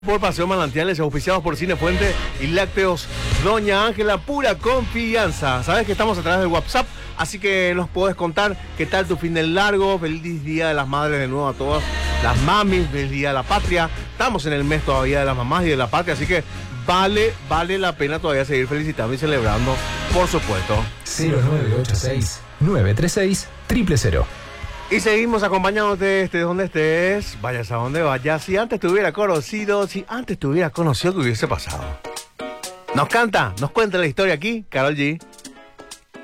Por Paseo Manantiales, auspiciados por Cinefuente y Lácteos Doña Ángela, pura confianza. Sabes que estamos a través del WhatsApp, así que nos puedes contar qué tal tu fin del largo. Feliz Día de las Madres de nuevo a todas las mamis, feliz Día de la Patria. Estamos en el mes todavía de las mamás y de la patria, así que vale la pena todavía seguir felicitando y celebrando, por supuesto. 0986-936-000. Y seguimos acompañándote desde donde estés, vayas a donde vayas. Si antes te hubiera conocido, ¿qué hubiese pasado? Nos cuenta la historia aquí, Karol G.